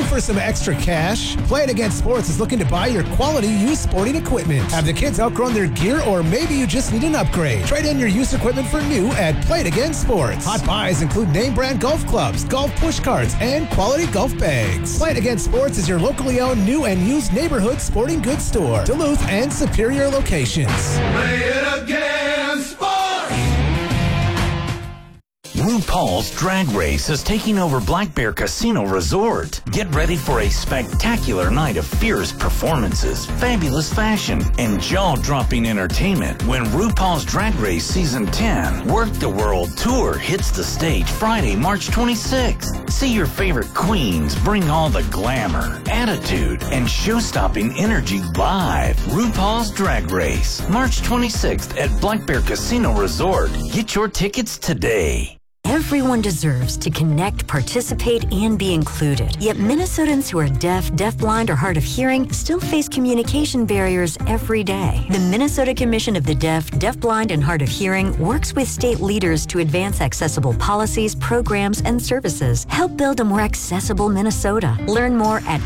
Looking for some extra cash? Play It Again Sports is looking to buy your quality used sporting equipment. Have the kids outgrown their gear, or maybe you just need an upgrade? Trade in your used equipment for new at Play It Again Sports. Hot buys include name brand golf clubs, golf push carts, and quality golf bags. Play It Again Sports is your locally owned new and used neighborhood sporting goods store. Duluth and Superior locations. Play It Again Sports! RuPaul's Drag Race is taking over Black Bear Casino Resort. Get ready for a spectacular night of fierce performances, fabulous fashion, and jaw-dropping entertainment when RuPaul's Drag Race Season 10 Work the World Tour hits the stage Friday, March 26th. See your favorite queens bring all the glamour, attitude, and show-stopping energy live. RuPaul's Drag Race, March 26th at Black Bear Casino Resort. Get your tickets today. Everyone deserves to connect, participate, and be included. Yet Minnesotans who are deaf, deafblind, or hard of hearing still face communication barriers every day. The Minnesota Commission of the Deaf, Deafblind, and Hard of Hearing works with state leaders to advance accessible policies, programs, and services. Help build a more accessible Minnesota. Learn more at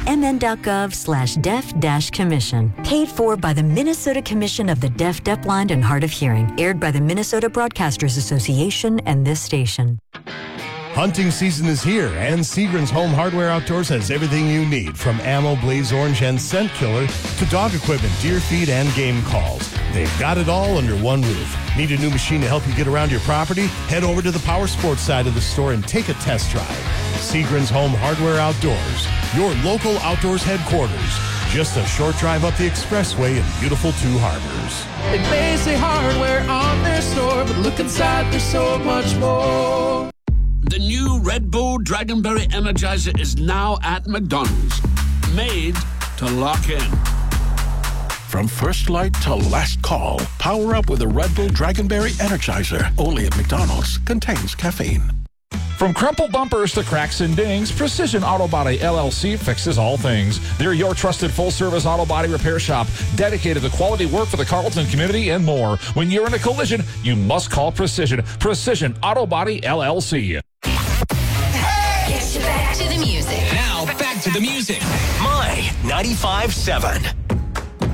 mn.gov/deaf-commission. Paid for by the Minnesota Commission of the Deaf, Deafblind, and Hard of Hearing. Aired by the Minnesota Broadcasters Association and this station. Hunting season is here, and Seagram's Home Hardware Outdoors has everything you need, from ammo, blaze orange, and scent killer to dog equipment, deer feed, and game calls. They've got it all under one roof. Need a new machine to help you get around your property? Head over to the Power Sports side of the store and take a test drive. Seagram's Home Hardware Outdoors, your local outdoors headquarters. Just a short drive up the expressway in beautiful Two Harbors. It may say hardware on their store, but look inside, there's so much more. The new Red Bull Dragonberry Energizer is now at McDonald's. Made to lock in. From first light to last call, power up with a Red Bull Dragonberry Energizer. Only at McDonald's. Contains caffeine. From crumpled bumpers to cracks and dings, Precision Auto Body LLC fixes all things. They're your trusted full-service auto body repair shop, dedicated to quality work for the Carlton community and more. When you're in a collision, you must call Precision. Precision Auto Body LLC. Get you back to the music. Now, back to the music. My 95.7.